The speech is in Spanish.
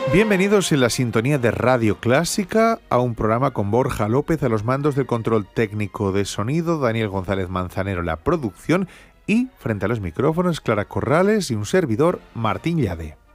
Bienvenidos en la sintonía de Radio Clásica a un programa con Borja López a los mandos del control técnico de sonido, Daniel González Manzanero la producción y frente a los micrófonos Clara Corrales y un servidor Martín Llade.